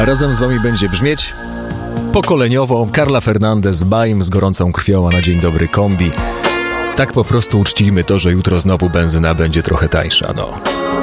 A razem z wami będzie brzmieć pokoleniowo Carla Fernandez, Baim z gorącą krwią, a na dzień dobry kombi. Tak po prostu uczcijmy to, że jutro znowu benzyna będzie trochę tańsza, no.